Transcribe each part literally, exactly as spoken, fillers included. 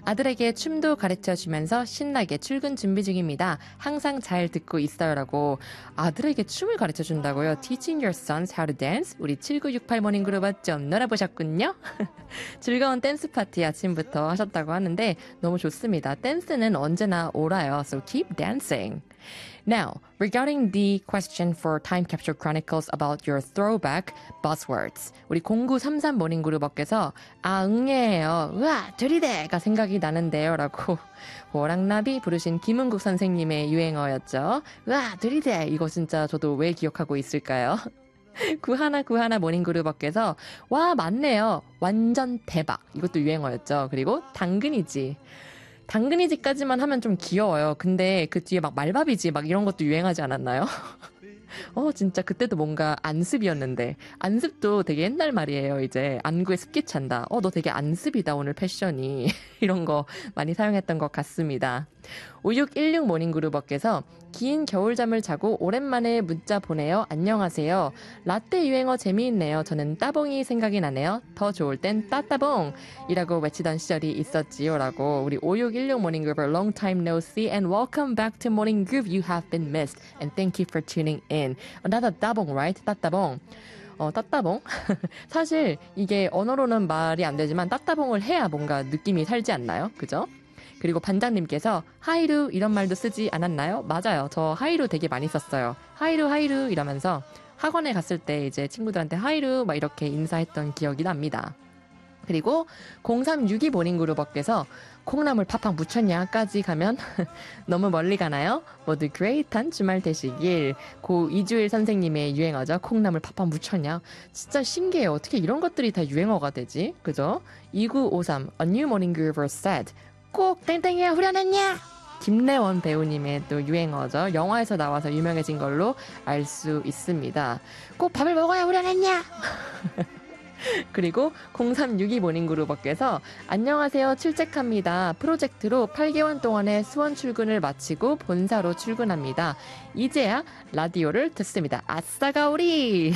아들에게 춤도 가르쳐주면서 신나게 출근 준비 중입니다. 항상 잘 듣고 있어요라고. 아들에게 춤을 가르쳐준다고요? Teaching your sons how to dance? 우리 칠구육팔 모닝그룹 좀 놀아보셨군요. 즐거운 댄스 파티 아침부터 하셨다고 하는데 너무 좋습니다. 댄스는 언제나 옳아요. So keep dancing. Now, regarding the question for Time Capsule Chronicles about your throwback buzzwords. 우리 공구삼삼 모닝그룹업께서 아, 응애예요. 우와, 들이대가 생각이 나는데요. 라고 호랑나비 부르신 김은국 선생님의 유행어였죠. 우와, 들이대. 이거 진짜 저도 왜 기억하고 있을까요? 구하나 구하나 모닝그룹업께서 와, 맞네요. 완전 대박. 이것도 유행어였죠. 그리고 당근이지. 당근이지까지만 하면 좀 귀여워요. 근데 그 뒤에 막 말밥이지 막 이런 것도 유행하지 않았나요? 어, 진짜 그때도 뭔가 안습이었는데. 안습도 되게 옛날 말이에요. 이제 안구에 습기 찬다. 어, 너 되게 안습이다 오늘 패션이. 이런 거 많이 사용했던 것 같습니다. 오육일육 모닝그룹업께서 긴 겨울잠을 자고 오랜만에 문자 보내요. 안녕하세요. 라떼 유행어 재미있네요. 저는 따봉이 생각이 나네요. 더 좋을 땐 따따봉 이라고 외치던 시절이 있었지요. 라고 우리 오육일육 모닝그룹 long time no see and welcome back to Morning Groove. You have been missed and thank you for tuning in. 나다 따봉 right? 따따봉. 어, 따따봉? 사실 이게 언어로는 말이 안 되지만 따따봉을 해야 뭔가 느낌이 살지 않나요? 그죠? 그리고 반장님께서 하이루 이런 말도 쓰지 않았나요? 맞아요. 저 하이루 되게 많이 썼어요. 하이루 하이루 이러면서 학원에 갔을 때 이제 친구들한테 하이루 막 이렇게 인사했던 기억이 납니다. 그리고 공삼육이 모닝그룹업께서 콩나물 팍팍 묻혔냐까지 가면 너무 멀리 가나요? 모두 그레이트한 주말 되시길. 고 이주일 선생님의 유행어죠. 콩나물 팍팍 묻혔냐. 진짜 신기해요. 어떻게 이런 것들이 다 유행어가 되지? 그죠? 이구오삼 A new morning groover said 꼭 땡땡이야 후련했냐? 김래원 배우님의 또 유행어죠. 영화에서 나와서 유명해진 걸로 알 수 있습니다. 꼭 밥을 먹어야 후련했냐? 그리고 공삼육이 모닝그룹업께서 안녕하세요. 출첵합니다. 프로젝트로 팔 개월 동안의 수원 출근을 마치고 본사로 출근합니다. 이제야 라디오를 듣습니다. 아싸가오리!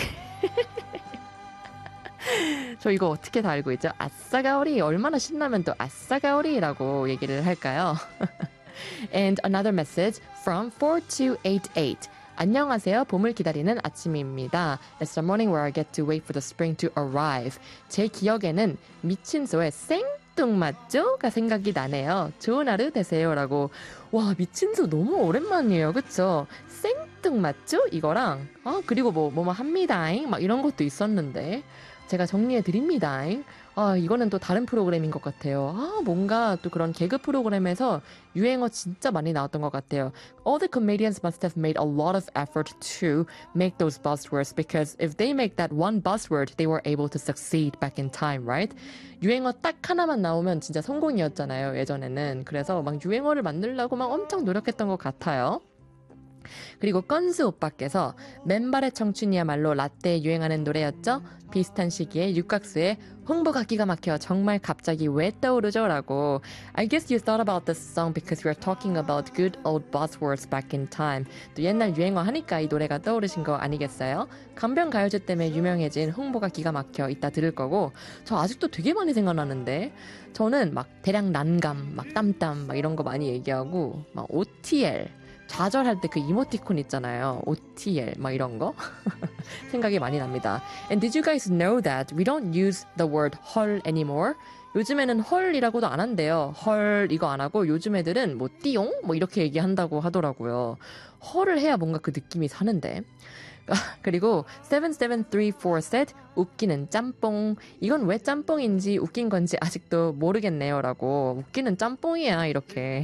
저 이거 어떻게 다 알고 있죠? 아싸가오리! 얼마나 신나면 또 아싸가오리라고 얘기를 할까요? And another message from 사이이팔팔. 안녕하세요. 봄을 기다리는 아침입니다. It's the morning where I get to wait for the spring to arrive. 제 기억에는 미친소의 생뚱맞죠가 생각이 나네요. 좋은 하루 되세요. 라고. 와, 미친소 너무 오랜만이에요. 그쵸? 생뚱맞죠? 이거랑 아 그리고 뭐 뭐뭐 합니다잉 막 이런 것도 있었는데 제가 정리해드립니다잉. 아, 이거는 또 다른 프로그램인 것 같아요. 아, 뭔가 또 그런 개그 프로그램에서 유행어 진짜 많이 나왔던 것 같아요. All the comedians must have made a lot of effort to make those buzzwords because if they make that one buzzword, they were able to succeed back in time, right? 유행어 딱 하나만 나오면 진짜 성공이었잖아요, 예전에는. 그래서 막 유행어를 만들려고 막 엄청 노력했던 것 같아요. 그리고 건스 오빠께서 맨발의 청춘이야말로 라떼에 유행하는 노래였죠? 비슷한 시기에 육각수의 홍보가 기가 막혀 정말 갑자기 왜 떠오르죠? 라고. I guess you thought about this song because we are talking about good old buzzwords back in time. 또 옛날 유행어 하니까 이 노래가 떠오르신 거 아니겠어요? 간병가요제 때문에 유명해진 홍보가 기가 막혀 이따 들을 거고 저 아직도 되게 많이 생각나는데 저는 막 대량 난감, 막 땀땀 막 이런 거 많이 얘기하고 막 오티엘 좌절할 때 그 이모티콘 있잖아요. 오티엘 막 이런 거 생각이 많이 납니다. And did you guys know that we don't use the word 헐 anymore? 요즘에는 헐이라고도 안 한대요. 헐 이거 안 하고 요즘 애들은 뭐 띠용 뭐 이렇게 얘기한다고 하더라고요. 헐을 해야 뭔가 그 느낌이 사는데. 그리고 칠칠삼삼사 said 웃기는 짬뽕. 이건 왜 짬뽕인지 웃긴 건지 아직도 모르겠네요. 라고. 웃기는 짬뽕이야 이렇게.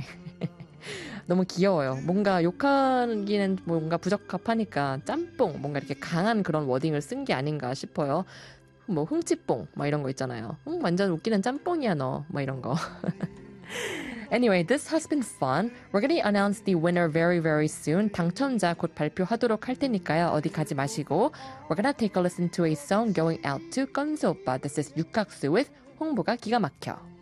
너무 귀여워요. 뭔가 욕하기는 뭔가 부적합하니까 짬뽕 뭔가 이렇게 강한 그런 워딩을 쓴 게 아닌가 싶어요. 뭐 흥치뽕 막 이런 거 있잖아요. 응, 완전 웃기는 짬뽕이야 너 막 이런 거. Anyway, this has been fun. We're gonna announce the winner very very soon. 당첨자 곧 발표하도록 할 테니까요. 어디 가지 마시고. We're gonna take a listen to a song going out to 건수 오빠. This is 육각수 with 홍보가 기가 막혀.